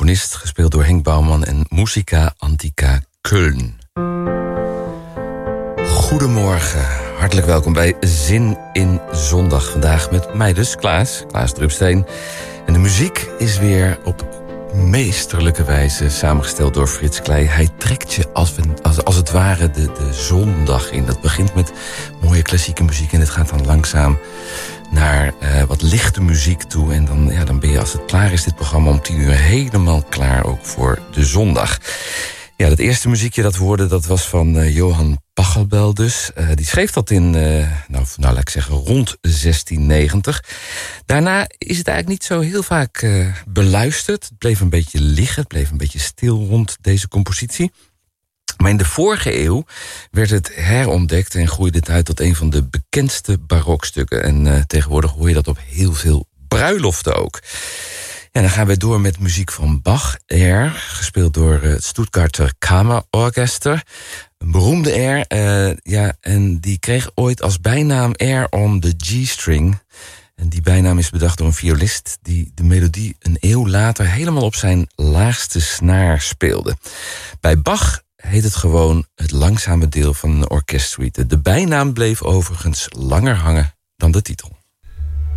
componist, gespeeld door Henk Bouwman en Musica Antica Köln. Goedemorgen, hartelijk welkom bij Zin in Zondag. Vandaag met mij dus, Klaas Drupsteen. En de muziek is weer op meesterlijke wijze samengesteld door Frits Klei. Hij trekt je als het ware de zondag in. Dat begint met mooie klassieke muziek en het gaat dan langzaam naar wat lichte muziek toe. En dan ben je, als het klaar is, dit programma om 10 uur helemaal klaar ook voor de zondag. Ja, dat eerste muziekje dat we hoorden, dat was van Johan Pachelbel dus. Die schreef dat in, laat ik zeggen, rond 1690. Daarna is het eigenlijk niet zo heel vaak beluisterd. Het bleef een beetje liggen, het bleef een beetje stil rond deze compositie. Maar in de vorige eeuw werd het herontdekt en groeide het uit tot een van de bekendste barokstukken. En tegenwoordig hoor je dat op heel veel bruiloften ook. En dan gaan we door met muziek van Bach, Air, gespeeld door het Stuttgarter Kammerorchester. Een beroemde Air, en die kreeg ooit als bijnaam Air on the G-string. En die bijnaam is bedacht door een violist die de melodie een eeuw later helemaal op zijn laagste snaar speelde. Bij Bach heet het gewoon het langzame deel van een orkestsuite. De bijnaam bleef overigens langer hangen dan de titel.